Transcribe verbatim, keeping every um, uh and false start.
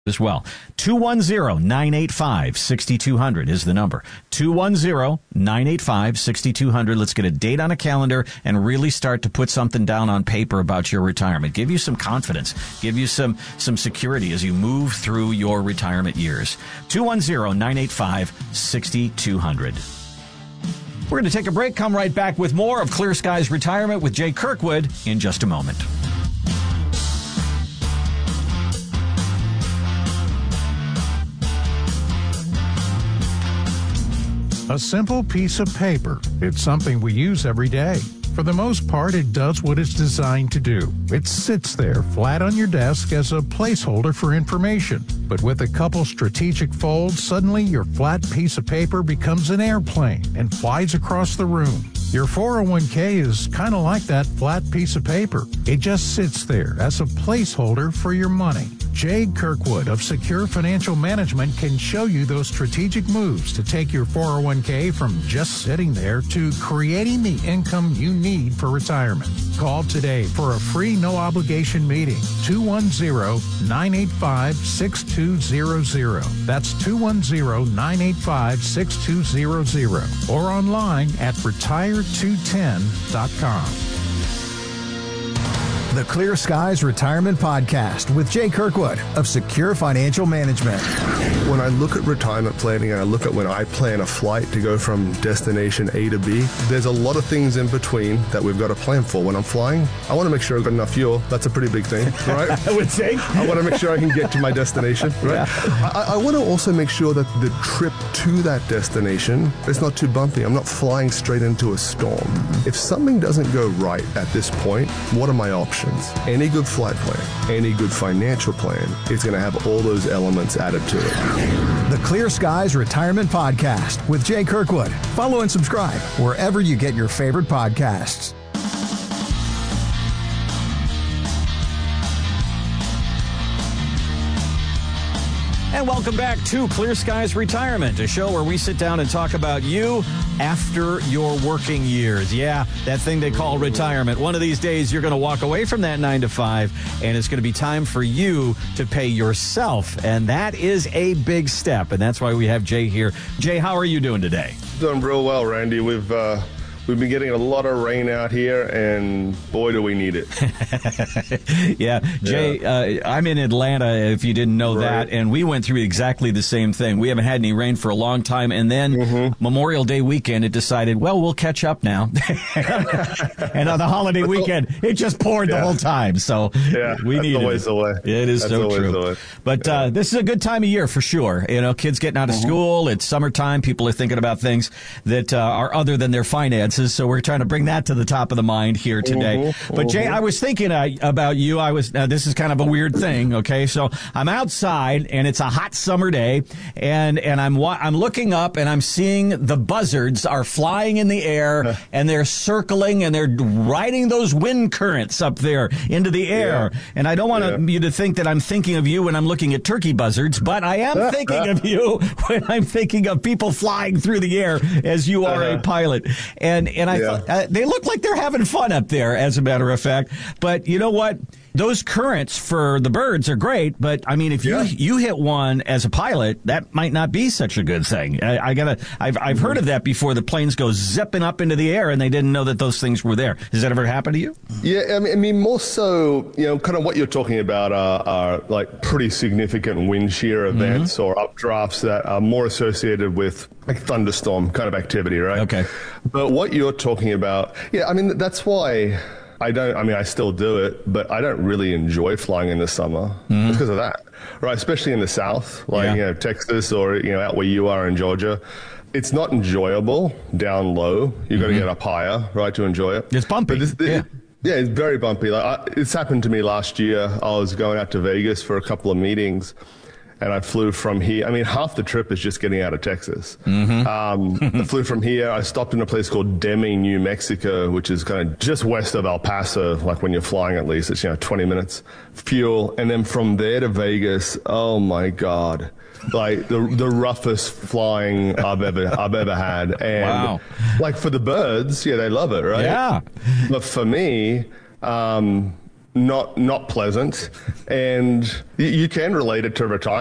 as well. two one zero, nine eight five, six two zero zero is the number. two one zero, nine eight five, six two zero zero. Let's get a date on a calendar and really start to put something down on paper about your retirement. Give you some confidence. Give you some, some security as you move through your retirement years. two one zero, nine eight five, six two zero zero. We're going to take a break, come right back with more of Clear Skies Retirement with Jay Kirkwood in just a moment. A simple piece of paper. It's something we use every day. For the most part, it does what it's designed to do. It sits there flat on your desk as a placeholder for information. But with a couple strategic folds, suddenly your flat piece of paper becomes an airplane and flies across the room. Your four oh one k is kind of like that flat piece of paper. It just sits there as a placeholder for your money. Jay Kirkwood of Secure Financial Management can show you those strategic moves to take your four oh one k from just sitting there to creating the income you need for retirement. Call today for a free no-obligation meeting. two one zero, nine eight five, six two zero zero. That's two one zero, nine eight five, six two zero zero. Or online at retire two ten dot com. The Clear Skies Retirement Podcast with Jay Kirkwood of Secure Financial Management. When I look at retirement planning and I look at when I plan a flight to go from destination A to B, there's a lot of things in between that we've got to plan for. When I'm flying, I want to make sure I've got enough fuel. That's a pretty big thing, right? I would say. I want to make sure I can get to my destination, right? Yeah. I, I want to also make sure that the trip to that destination is not too bumpy. I'm not flying straight into a storm. If something doesn't go right at this point, what are my options? Any good flight plan, any good financial plan is going to have all those elements added to it. The Clear Skies Retirement Podcast with Jay Kirkwood. Follow and subscribe wherever you get your favorite podcasts. And welcome back to Clear Skies Retirement, a show where we sit down and talk about you after your working years. Yeah, that thing they call retirement. One of these days, you're going to walk away from that nine to five, and it's going to be time for you to pay yourself. And that is a big step, and that's why we have Jay here. Jay, how are you doing today? Doing real well, Randy. We've uh, we've been getting a lot of rain out here, and boy, do we need it. yeah, Jay, yeah. Uh, I'm in Atlanta, if you didn't know right. that, and we went through exactly the same thing. We haven't had any rain for a long time, and then mm-hmm. Memorial Day weekend, it decided, well, we'll catch up now. And on the holiday weekend, it just poured yeah. the whole time, so yeah, we that's need it. always the way. It is that's so true. But yeah. uh, this is a good time of year for sure. You know, kids getting out of mm-hmm. school, it's summertime, people are thinking about things that uh, are other than their finances, so we're trying to bring that to the top of the mind here today. Mm-hmm. But Jay, I was thinking uh, about you. I was. Uh, this is kind of a weird thing. Okay, so I'm outside and it's a hot summer day, and and I'm wa- I'm looking up and I'm seeing the buzzards are flying in the air and they're circling and they're riding those wind currents up there into the air. Yeah. And I don't want yeah. you to think that I'm thinking of you when I'm looking at turkey buzzards, but I am thinking of you when I'm thinking of people flying through the air as you are uh-huh. a pilot. And and I yeah. thought uh, they look like they're having fun up there, as a matter of fact. But you know what? Those currents for the birds are great, but I mean, if yeah. you you hit one as a pilot, that might not be such a good thing. I, I gotta, I've I've heard of that before. The planes go zipping up into the air, and they didn't know that those things were there. Has that ever happened to you? Yeah, I mean, I mean more so, you know, kind of what you're talking about are, are like pretty significant wind shear events mm-hmm. or updrafts that are more associated with like thunderstorm kind of activity, right? Okay. But what you're talking about, yeah, I mean, that's why. I don't, I mean, I still do it, but I don't really enjoy flying in the summer mm-hmm. because of that, right? Especially in the South, like, yeah. you know, Texas or, you know, out where you are in Georgia. It's not enjoyable down low. You've mm-hmm. got to get up higher, right, to enjoy it. It's bumpy. This, this, yeah. yeah, it's very bumpy. Like, I, it's happened to me last year. I was going out to Vegas for a couple of meetings. And I flew from here. I mean, half the trip is just getting out of Texas. Mm-hmm. Um, I flew from here. I stopped in a place called Deming, New Mexico, which is kind of just west of El Paso. Like when you're flying, at least it's, you know, twenty minutes fuel. And then from there to Vegas, oh my God. Like the the roughest flying I've ever I've ever had. And wow. like for the birds, yeah, they love it, right? Yeah. But for me, um, not not pleasant, and you, you can relate it to retirement.